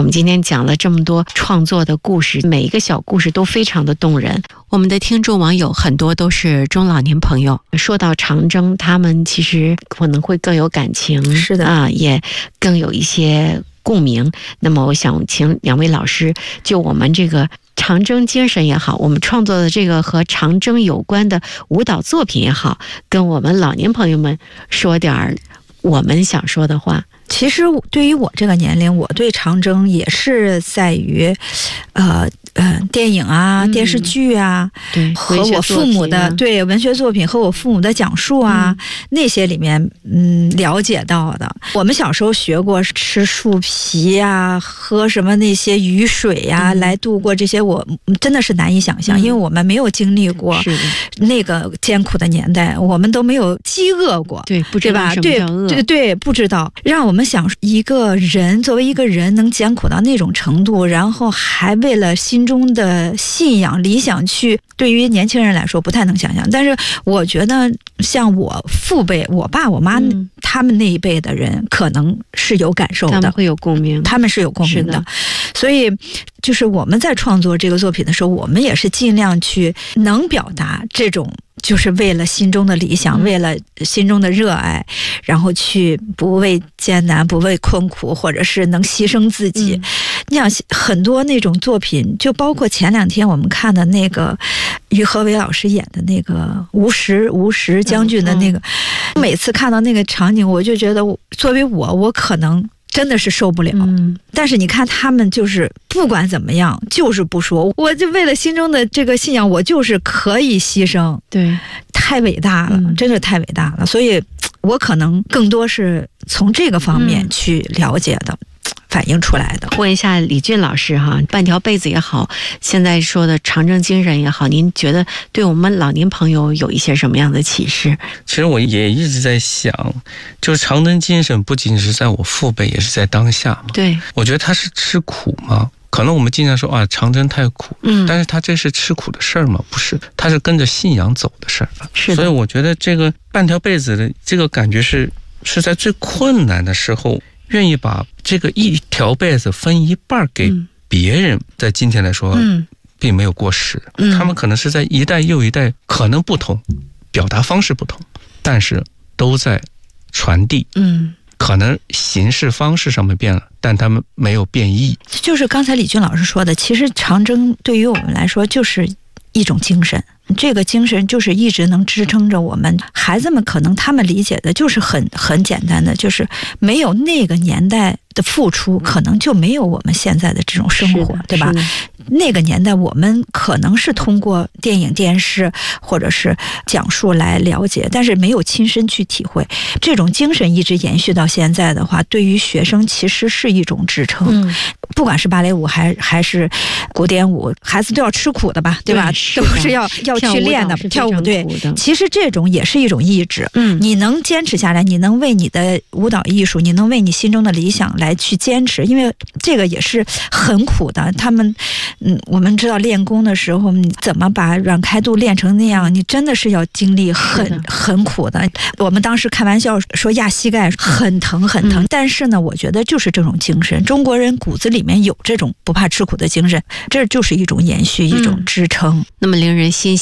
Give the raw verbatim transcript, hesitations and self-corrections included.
们今天讲了这么多创作的故事，每一个小故事都非常的动人。我们的听众网友很多都是中老年朋友，说到长征，他们其实可能会更有感情， 是的啊，也更有一些共鸣。那么我想请两位老师就我们这个长征精神也好，我们创作的这个和长征有关的舞蹈作品也好，跟我们老年朋友们说点我们想说的话。 其实对于我这个年龄，我对长征也是在于呃呃电影啊、嗯、电视剧啊， 对， 和我父母的、啊、对文学作品和我父母的讲述啊、嗯、那些里面嗯了解到的。我们小时候学过吃树皮啊，喝什么那些雨水呀、啊嗯、来度过这些，我真的是难以想象、嗯、因为我们没有经历过那个艰苦的年代，我们都没有饥饿过， 对，不知道什么叫饿， 对对对，不知道。让我们想一个人作为一个人能艰苦到那种程度，然后还为了心中的信仰理想去，对于年轻人来说不太能想象。但是我觉得像我父辈，我爸我妈、嗯、他们那一辈的人可能是有感受的， 他们会有共鸣， 他们是有共鸣 的, 的所以就是我们在创作这个作品的时候，我们也是尽量去能表达这种就是为了心中的理想、嗯、为了心中的热爱，然后去不畏艰难不畏困苦，或者是能牺牲自己、嗯、你想很多那种作品，就包括前两天我们看的那个于和伟老师演的那个吴石吴石将军的那个、嗯、每次看到那个场景，我就觉得作为我我可能真的是受不了、嗯、但是你看他们就是不管怎么样就是不说，我就为了心中的这个信仰，我就是可以牺牲， 对， 太伟大了、嗯、真是太伟大了。所以我可能更多是从这个方面去了解的、嗯、反映出来的。 问一下李俊老师哈，半条被子也好，现在说的长征精神也好，您觉得对我们老年朋友有一些什么样的启示？ 其实我也一直在想，就是长征精神不仅是在我父辈，也是在当下嘛。 对， 我觉得他是吃苦吗？可能我们经常说啊，长征太苦，嗯，但是他这是吃苦的事儿吗？不是，他是跟着信仰走的事儿。 是的， 所以我觉得这个半条被子的这个感觉是是在最困难的时候，愿意把这个一条被子分一半给别人，在今天来说，嗯，并没有过时。嗯，他们可能是在一代又一代，可能不同，表达方式不同，但是都在传递。嗯。可能形式方式上面变了，但他们没有变异。 就是刚才李俊老师说的，其实长征对于我们来说就是一种精神，这个精神就是一直能支撑着我们。孩子们可能他们理解的就是很很简单的，就是没有那个年代的付出，可能就没有我们现在的这种生活，对吧？那个年代我们可能是通过电影电视或者是讲述来了解，但是没有亲身去体会。这种精神一直延续到现在的话，对于学生其实是一种支撑。嗯，不管是芭蕾舞还还是古典舞，孩子都要吃苦的吧，对吧？对，都是要要去练的。跳舞对，其实这种也是一种意志。嗯，你能坚持下来，你能为你的舞蹈艺术，你能为你心中的理想来去坚持，因为这个也是很苦的。他们嗯，我们知道练功的时候，你怎么把软开度练成那样，你真的是要经历很很苦的。我们当时开玩笑说压膝盖很疼很疼、嗯、但是呢，我觉得就是这种精神，中国人骨子里面有这种不怕吃苦的精神，这就是一种延续、嗯、一种支撑。 那么令人欣